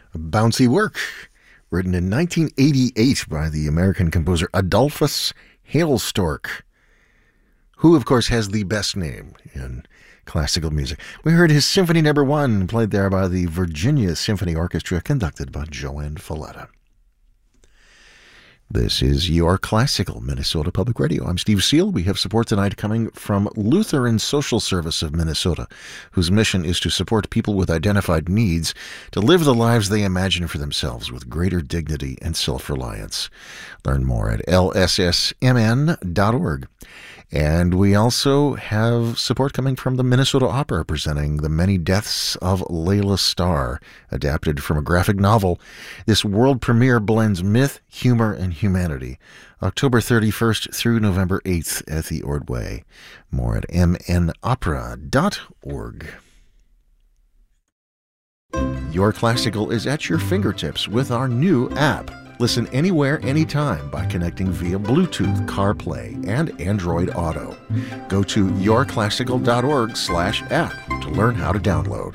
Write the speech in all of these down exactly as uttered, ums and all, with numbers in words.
Bouncy Work, written in nineteen eighty-eight by the American composer Adolphus Hailstork, who, of course, has the best name in classical music. We heard his Symphony Number One, played there by the Virginia Symphony Orchestra, conducted by Joanne Falletta. This is your Classical Minnesota Public Radio. I'm Steve Seal. We have support tonight coming from Lutheran Social Service of Minnesota, whose mission is to support people with identified needs to live the lives they imagine for themselves with greater dignity and self-reliance. Learn more at L S S M N dot org. And we also have support coming from the Minnesota Opera, presenting The Many Deaths of Layla Starr, adapted from a graphic novel. This world premiere blends myth, humor, and humanity. October thirty-first through November eighth at the Ordway. More at M N opera dot org. Your Classical is at your fingertips with our new app. Listen anywhere, anytime by connecting via Bluetooth, CarPlay, and Android Auto. Go to your classical dot org slash app to learn how to download.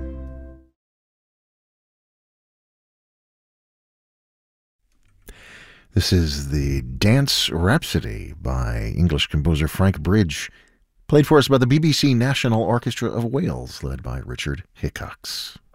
This is the Dance Rhapsody by English composer Frank Bridge, played for us by the B B C National Orchestra of Wales, led by Richard Hickox.